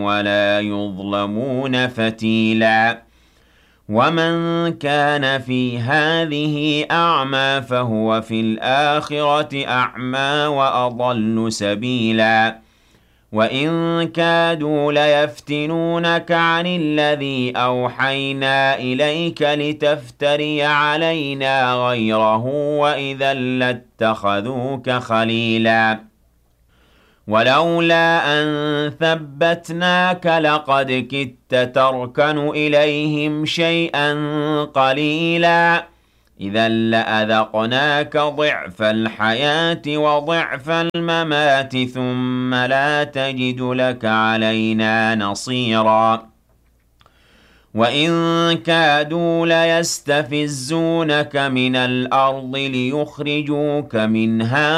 ولا يظلمون فتيلا ومن كان في هذه أعمى فهو في الآخرة أعمى وأضل سبيلا وإن كادوا ليفتنونك عن الذي أوحينا إليك لتفتري علينا غيره وإذا لاتخذوك خليلا ولولا أن ثبتناك لقد كدت تركن إليهم شيئا قليلا إذا لأذقناك ضعف الحياة وضعف الممات ثم لا تجد لك علينا نصيرا وإن كادوا ليستفزونك من الأرض ليخرجوك منها